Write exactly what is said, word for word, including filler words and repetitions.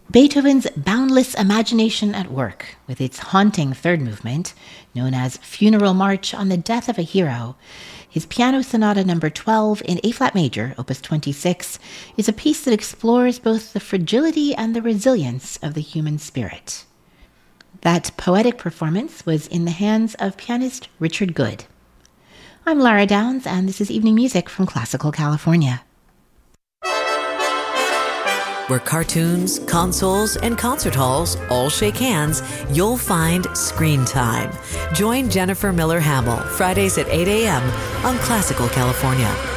Beethoven's boundless imagination at work, with its haunting third movement, known as Funeral March on the Death of a Hero, his Piano Sonata number twelve in A-flat major, opus twenty-six, is a piece that explores both the fragility and the resilience of the human spirit. That poetic performance was in the hands of pianist Richard Good. I'm Lara Downs, and this is Evening Music from Classical California. Where cartoons, consoles, and concert halls all shake hands, you'll find Screen Time. Join Jennifer Miller Hamill Fridays at eight a.m. on Classical California.